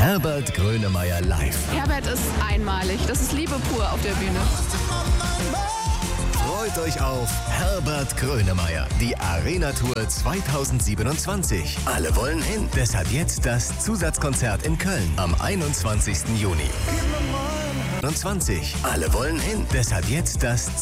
Herbert Grönemeyer live. Herbert ist einmalig. Das ist Liebe pur auf der Bühne. Freut euch auf Herbert Grönemeyer, die Arena-Tour 2027. Alle wollen hin. Deshalb jetzt das Zusatzkonzert in Köln am 21. Juni. 20. Alle wollen hin. Deshalb jetzt das